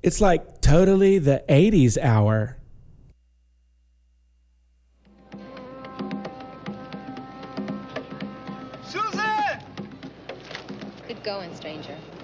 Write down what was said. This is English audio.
It's like totally the 80s hour. Susan! Good going, stranger.